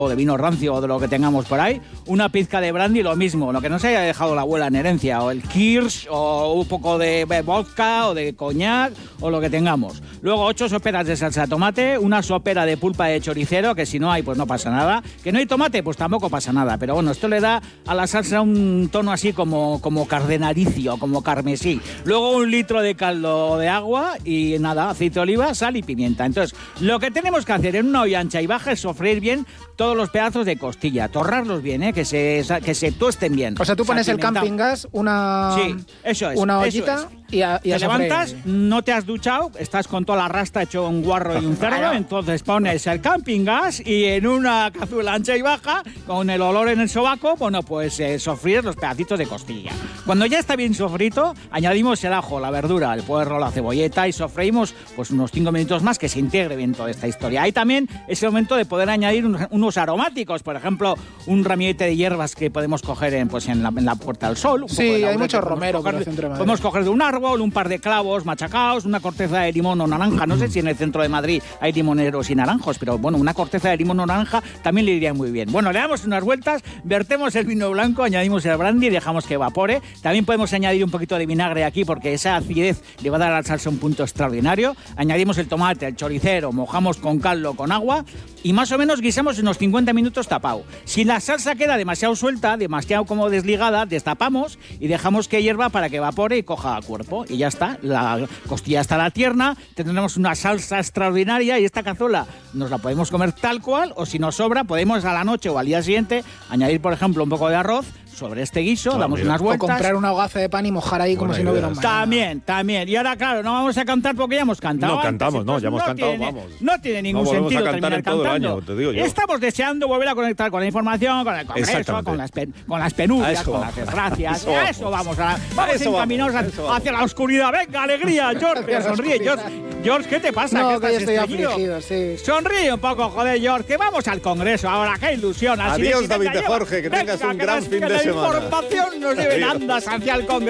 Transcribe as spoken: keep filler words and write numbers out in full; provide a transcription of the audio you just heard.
o de vino rancio o de lo que tengamos por ahí, una pizca de brandy, lo mismo, lo que no se haya dejado la abuela en herencia, o el kirsch, o un poco de vodka, o de coñac, o lo que tengamos. Luego ocho soperas de salsa de tomate, una sopera de pulpa de choricero, que si no hay, pues no pasa nada. Que no hay tomate, pues tampoco pasa nada, pero bueno, esto le da a la salsa un tono así como, como cardenalicio, como carmesí. Luego un litro de caldo de agua y nada, aceite de oliva, sal y pimienta. Entonces, lo que tenemos que hacer en una olla ancha y baja es sofreír bien todos los pedazos de costilla, torrarlos bien, ¿eh? que se que se tuesten bien. O sea, tú pones el camping gas, una, sí, eso es, una eso ollita es. y a, y a te levantas, no te has duchado, estás con toda la rasta hecho un guarro y un cerdo, entonces pones el camping gas y en una cazuela ancha y baja, con el olor en el sobaco, bueno, pues eh, sofríes los pedacitos de costilla. Cuando ya está bien sofrito, añadimos el ajo, la verdura, el puerro, la cebolleta y sofreímos pues unos cinco minutos más que se integre bien toda esta historia. Ahí también es el momento de poder añadir unos, unos aromáticos, por ejemplo, un ramillete de hierbas que podemos coger en, pues, en, la, en la Puerta del Sol. Un sí, poco de hay mucho romero coger, por el centro de Madrid. Podemos coger de un árbol, un par de clavos machacados, una corteza de limón o naranja. No sé si en el centro de Madrid hay limoneros y naranjos, pero bueno, una corteza de limón o naranja también le iría muy bien. Bueno, le damos unas vueltas, vertemos el vino blanco, añadimos el brandy y dejamos que evapore. También podemos añadir un poquito de vinagre aquí porque esa acidez le va a dar a la salsa un punto extraordinario. Añadimos el tomate, el choricero, mojamos con caldo, con agua y más o menos guisamos unos cincuenta minutos tapado. Si la salsa queda demasiado suelta, demasiado como desligada, destapamos y dejamos que hierva para que evapore y coja cuerpo. Y ya está, la costilla estará tierna, tendremos una salsa extraordinaria y esta cazuela nos la podemos comer tal cual, o si nos sobra, podemos a la noche o al día siguiente añadir, por ejemplo, un poco de arroz sobre este guiso, oh, damos mira. unas vueltas. O comprar una hogaza de pan y mojar ahí como Buena si no hubiera un mañana. También, también. Y ahora, claro, no vamos a cantar porque ya hemos cantado. No antes, cantamos, no, ya hemos no cantado, tiene, vamos. No tiene ningún no sentido a cantar terminar en todo cantando. el año, te digo yo. Estamos deseando volver a conectar con la información, con el congreso, con las, pen, con las penurias, con las desgracias. A eso vamos, a, vamos eso encaminados vamos, eso hacia la oscuridad. Venga, alegría, George, pero sonríe, George. George, ¿qué te pasa? No, ¿Qué que estás estoy afligido, sí. Sonríe un poco, joder, George, que vamos al congreso ahora, qué ilusión. Adiós, David de Jorge, que tengas un gran fin de semana. La información nos lleve en andas hacia el congreso.